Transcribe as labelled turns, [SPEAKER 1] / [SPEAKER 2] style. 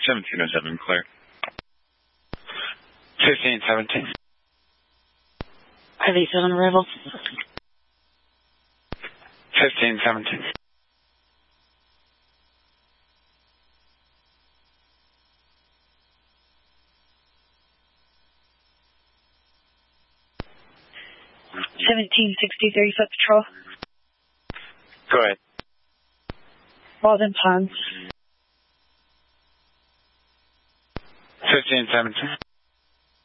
[SPEAKER 1] 1707, clear. 1517.
[SPEAKER 2] Heavy 7 arrival.
[SPEAKER 1] 1517.
[SPEAKER 2] Foot patrol.
[SPEAKER 1] Go ahead.
[SPEAKER 2] Walden Ponds.
[SPEAKER 1] 1517.